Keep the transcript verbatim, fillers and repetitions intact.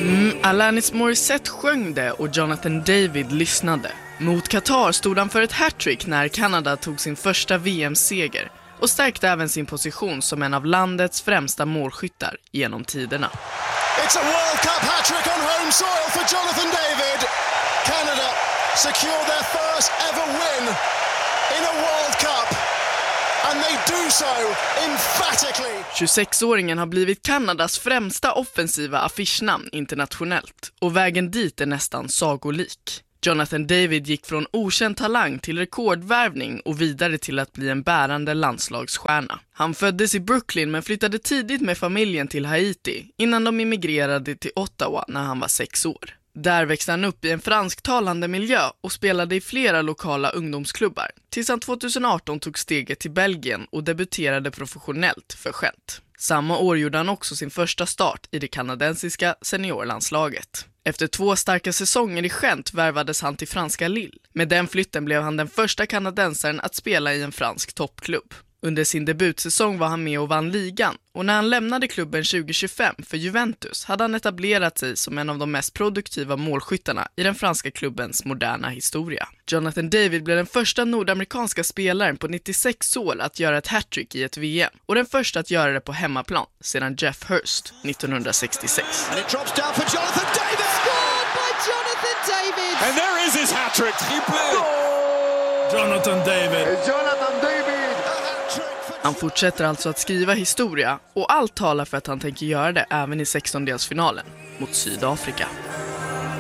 Mm, Alanis Morissette sjöng det och Jonathan David lyssnade. Mot Qatar stod han för ett hattrick när Kanada tog sin första V M-seger och stärkte även sin position som en av landets främsta målskyttar genom tiderna. It's a World Cup hat-trick on home soil for Jonathan David. Canada secure their first ever win in a World Cup. And they do so emphatically. tjugosexåringen har blivit Kanadas främsta offensiva affischnamn internationellt och vägen dit är nästan sagolik. Jonathan David gick från okänd talang till rekordvärvning och vidare till att bli en bärande landslagsstjärna. Han föddes i Brooklyn men flyttade tidigt med familjen till Haiti innan de immigrerade till Ottawa när han var sex år. Där växte han upp i en fransktalande miljö och spelade i flera lokala ungdomsklubbar tills han tjugoarton tog steget till Belgien och debuterade professionellt för Gent. Samma år gjorde han också sin första start i det kanadensiska seniorlandslaget. Efter två starka säsonger i Gent värvades han till franska Lille. Med den flytten blev han den första kanadensaren att spela i en fransk toppklubb. Under sin debutsäsong var han med och vann ligan och när han lämnade klubben tjugo tjugofem för Juventus hade han etablerat sig som en av de mest produktiva målskyttarna i den franska klubbens moderna historia. Jonathan David blev den första nordamerikanska spelaren på nittiosex år att göra ett hattrick i ett V M och den första att göra det på hemmaplan sedan Jeff Hurst nittonhundrasextiosex. And it drops down for Jonathan David. Scored by Jonathan David. And there is his hat-trick. Jonathan David. Jonathan David. Han fortsätter alltså att skriva historia och allt talar för att han tänker göra det även i sextondelsfinalen mot Sydafrika.